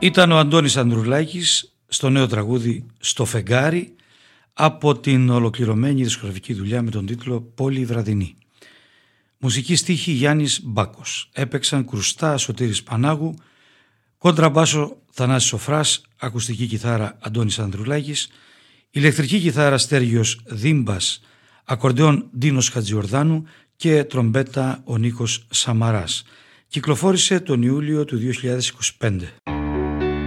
Ήταν ο Αντώνης Ανδρουλάκης στο νέο τραγούδι «Στο φεγγάρι» από την ολοκληρωμένη δισκογραφική δουλειά με τον τίτλο «Πόλη βραδινή». Μουσική στίχη Γιάννης Μπάκος. Έπαιξαν κρουστά Σωτήρης Πανάγου, κοντραμπάσο Θανάσης Σοφράς, ακουστική κιθάρα Αντώνης Ανδρουλάκης, ηλεκτρική κιθάρα Στέργιος Δίμπας, ακορντεόν Ντίνος Χατζιορδάνου και τρομπέτα ο Νίκος Σαμαράς. Κυκλοφόρησε τον Ιούλιο του 2025.